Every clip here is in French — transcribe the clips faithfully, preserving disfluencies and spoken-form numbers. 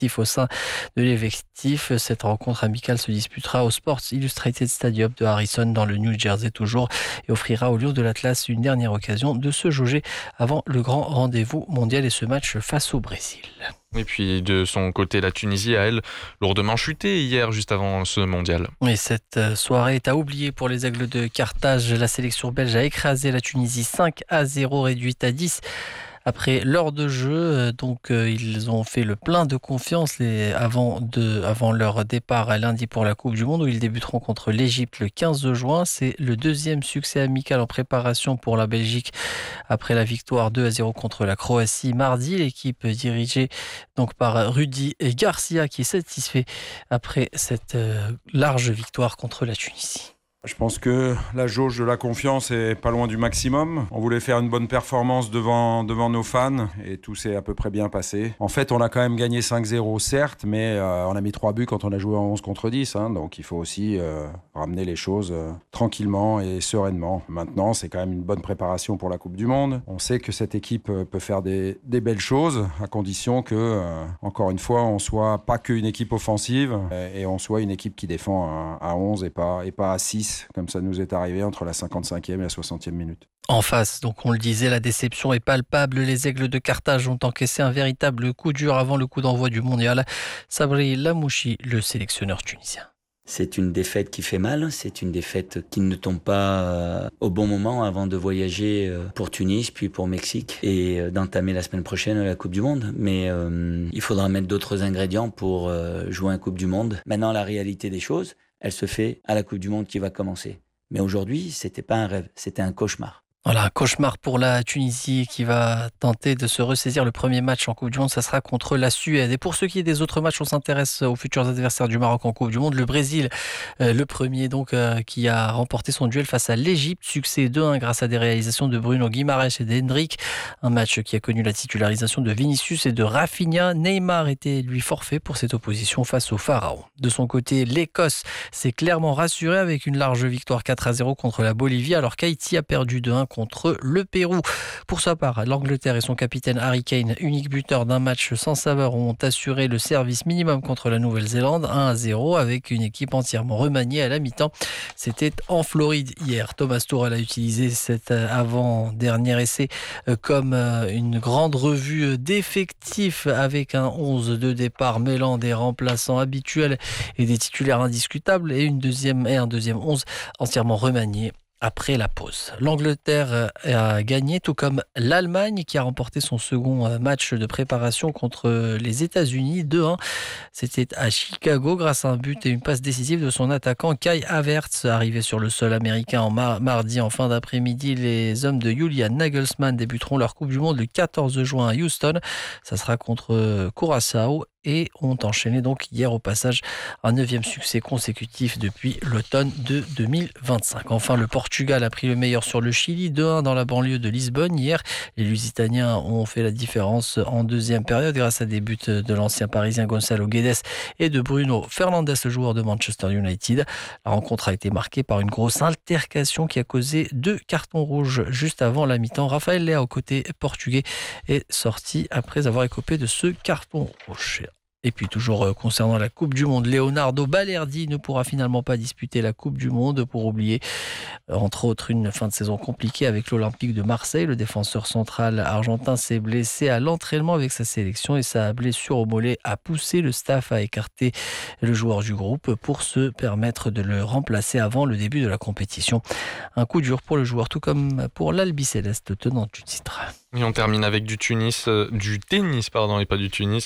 au sein de l'effectif. Cette rencontre amicale se disputera au Sports Illustrated Stadium de Harrison dans le New Jersey toujours et offrira aux Lions de l'Atlas une dernière occasion de se jauger avant le grand rendez-vous mondial et ce match face au Brésil. Et puis de son côté, la Tunisie a, elle, lourdement chuté hier, juste avant ce mondial. Et cette soirée est à oublier pour les Aigles de Carthage. La sélection belge a écrasé la Tunisie cinq à zéro, réduite à dix. Après l'heure de jeu, donc euh, ils ont fait le plein de confiance les, avant, de, avant leur départ à lundi pour la Coupe du Monde où ils débuteront contre l'Égypte le quinze juin. C'est le deuxième succès amical en préparation pour la Belgique après la victoire deux à zéro contre la Croatie mardi. L'équipe dirigée donc par Rudy Garcia qui est satisfait après cette euh, large victoire contre la Tunisie. Je pense que la jauge de la confiance est pas loin du maximum. On voulait faire une bonne performance devant, devant nos fans et tout s'est à peu près bien passé. En fait, on a quand même gagné cinq zéro, certes, mais euh, on a mis trois buts quand on a joué en onze contre dix. Hein, donc il faut aussi euh, ramener les choses euh, tranquillement et sereinement. Maintenant, c'est quand même une bonne préparation pour la Coupe du Monde. On sait que cette équipe peut faire des, des belles choses à condition que, euh, encore une fois, on soit pas qu'une équipe offensive et on soit une équipe qui défend à, à onze et pas, et pas à six. Comme ça nous est arrivé entre la cinquante-cinquième et la soixantième minute. En face, donc on le disait, la déception est palpable. Les Aigles de Carthage ont encaissé un véritable coup dur avant le coup d'envoi du mondial. Sabri Lamouchi, le sélectionneur tunisien. C'est une défaite qui fait mal, c'est une défaite qui ne tombe pas au bon moment avant de voyager pour Tunis, puis pour Mexique et d'entamer la semaine prochaine la Coupe du Monde. Mais euh, il faudra mettre d'autres ingrédients pour jouer un Coupe du Monde. Maintenant, la réalité des choses, elle se fait à la Coupe du Monde qui va commencer. Mais aujourd'hui, c'était pas un rêve, c'était un cauchemar. Voilà, un cauchemar pour la Tunisie qui va tenter de se ressaisir. Le premier match en Coupe du Monde, ça sera contre la Suède. Et pour ce qui est des autres matchs, on s'intéresse aux futurs adversaires du Maroc en Coupe du Monde. Le Brésil, euh, le premier donc, euh, qui a remporté son duel face à l'Égypte. Succès deux un grâce à des réalisations de Bruno Guimaraes et d'Hendrick. Un match qui a connu la titularisation de Vinicius et de Rafinha. Neymar était lui forfait pour cette opposition face au Pharaon. De son côté, l'Écosse s'est clairement rassurée avec une large victoire quatre à zéro contre la Bolivie alors qu'Haïti a perdu deux un contre le Pérou. Pour sa part, l'Angleterre et son capitaine Harry Kane, unique buteur d'un match sans saveur, ont assuré le service minimum contre la Nouvelle-Zélande, un à zéro, avec une équipe entièrement remaniée à la mi-temps. C'était en Floride hier. Thomas Tuchel a utilisé cet avant-dernier essai comme une grande revue d'effectifs avec un onze de départ mêlant des remplaçants habituels et des titulaires indiscutables et, une deuxième, et un deuxième onze entièrement remanié après la pause. L'Angleterre a gagné, tout comme l'Allemagne qui a remporté son second match de préparation contre les États-Unis deux un. C'était à Chicago grâce à un but et une passe décisive de son attaquant Kai Havertz. Arrivé sur le sol américain en mar- mardi en fin d'après-midi, les hommes de Julian Nagelsmann débuteront leur Coupe du Monde le quatorze juin à Houston. Ça sera contre Curaçao et ont enchaîné donc hier au passage un neuvième succès consécutif depuis l'automne de deux mille vingt-cinq. Enfin, le Portugal a pris le meilleur sur le Chili, deux un dans la banlieue de Lisbonne. Hier, les Lusitaniens ont fait la différence en deuxième période grâce à des buts de l'ancien parisien Gonçalo Guedes et de Bruno Fernandes, le joueur de Manchester United. La rencontre a été marquée par une grosse altercation qui a causé deux cartons rouges juste avant la mi-temps. Raphaël Leao, côté portugais, est sorti après avoir écopé de ce carton rouge. Et puis toujours concernant la Coupe du Monde, Leonardo Balerdi ne pourra finalement pas disputer la Coupe du Monde pour oublier entre autres une fin de saison compliquée avec l'Olympique de Marseille. Le défenseur central argentin s'est blessé à l'entraînement avec sa sélection et sa blessure au mollet a poussé le staff à écarter le joueur du groupe pour se permettre de le remplacer avant le début de la compétition. Un coup dur pour le joueur tout comme pour l'Albiceleste tenant du titre. Et on termine avec du Tunis, euh, du tennis, pardon, et pas du Tunis.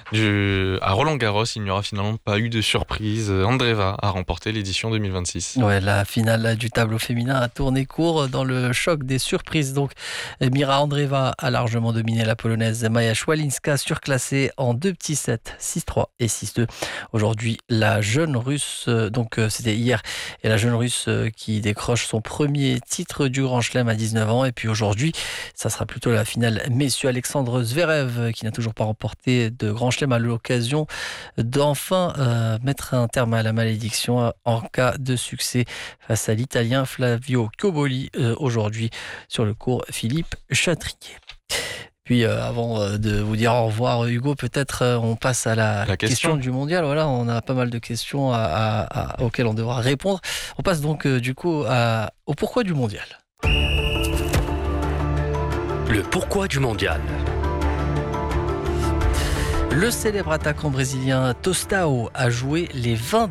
Du, à Roland-Garros, il n'y aura finalement pas eu de surprise. Andreeva a remporté l'édition deux mille vingt-six. Ouais, la finale du tableau féminin a tourné court dans le choc des surprises. Donc, Mira Andreeva a largement dominé la polonaise Maja Szwalinska, surclassée en deux petits sets, six trois et six deux. Aujourd'hui, la jeune russe, donc c'était hier, et la jeune russe qui décroche son premier titre du Grand Chelem à dix-neuf ans. Et puis aujourd'hui, ça sera plutôt la finale messieurs. Alexandre Zverev, qui n'a toujours pas remporté de Grand Chelem, a l'occasion d'enfin euh, mettre un terme à la malédiction en cas de succès face à l'Italien Flavio Cobolli euh, aujourd'hui sur le court Philippe Chatrier. Puis euh, avant euh, de vous dire au revoir Hugo, peut-être euh, on passe à la, La question. question du mondial. Voilà, on a pas mal de questions à, à, à, auxquelles on devra répondre. On passe donc euh, du coup à, au pourquoi du mondial. Le pourquoi du mondial. Le célèbre attaquant brésilien Tostão a joué les vingt